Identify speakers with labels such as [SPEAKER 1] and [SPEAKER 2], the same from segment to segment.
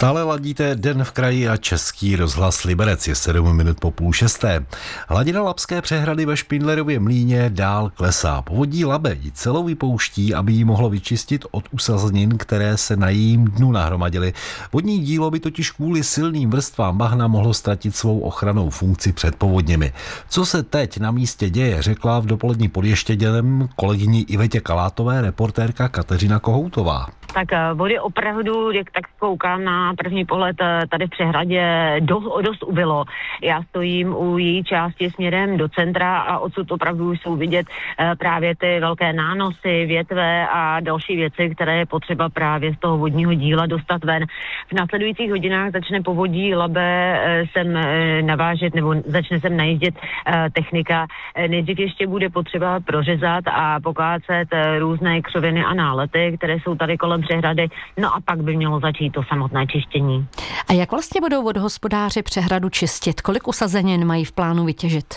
[SPEAKER 1] Stále ladíte Den v kraji a Český rozhlas Liberec, je 7 minut po 5:30. Hladina Labské přehrady ve Špindlerově mlýně dál klesá. Povodí Labe ji celou vypouští, aby ji mohlo vyčistit od usazenin, které se na jejím dnu nahromadily. Vodní dílo by totiž kvůli silným vrstvám bahna mohlo ztratit svou ochrannou funkci před povodněmi. Co se teď na místě děje, řekla v dopolední pod Ještědělem kolegyni Ivetě Kalátové reportérka Kateřina Kohoutová.
[SPEAKER 2] Tak vody opravdu, jak tak koukám na první pohled, tady v přehradě dost ubylo. Já stojím u její části směrem do centra a odsud opravdu jsou vidět právě ty velké nánosy, větve a další věci, které je potřeba právě z toho vodního díla dostat ven. V následujících hodinách začne povodí Labe sem navážet nebo začne sem najíždět technika. Nejdřív ještě bude potřeba prořezat a pokácet různé křoviny a nálety, které jsou tady kolem přehrady, no a pak by mělo začít to samotné čištění.
[SPEAKER 3] A jak vlastně budou vodohospodáři přehradu čistit? Kolik usazenin mají v plánu vytěžit?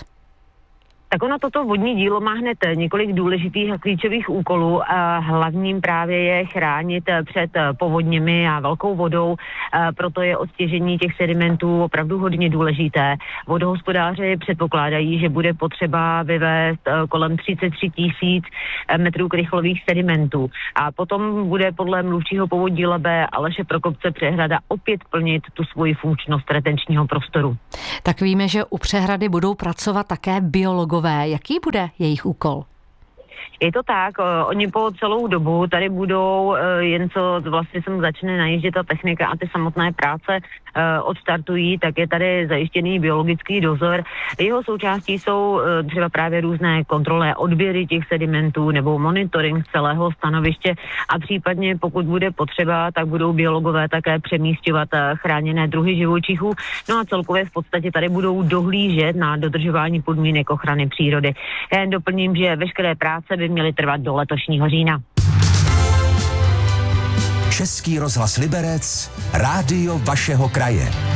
[SPEAKER 2] Tak ono toto vodní dílo má hned několik důležitých a klíčových úkolů. Hlavním právě je chránit před povodněmi a velkou vodou, proto je odtěžení těch sedimentů opravdu hodně důležité. Vodohospodáři předpokládají, že bude potřeba vyvést kolem 33 000 metrů krychlových sedimentů. A potom bude podle mluvčího povodí Labe Aleše Prokopce přehrada opět plnit tu svoji funkčnost retenčního prostoru.
[SPEAKER 3] Tak víme, že u přehrady budou pracovat také biologové. Jaký bude jejich úkol?
[SPEAKER 2] Je to tak, oni po celou dobu tady budou, jen co vlastně sem začne najíždět ta technika a ty samotné práce odstartují, tak je tady zajištěný biologický dozor. Jeho součástí jsou třeba právě různé kontrolné odběry těch sedimentů nebo monitoring celého stanoviště a případně pokud bude potřeba, tak budou biologové také přemísťovat chráněné druhy živočichů. No a celkově v podstatě tady budou dohlížet na dodržování podmínek ochrany přírody. Já jen doplním, že veškeré práce by měly trvat do letošního října.
[SPEAKER 4] Český rozhlas Liberec, rádio vašeho kraje.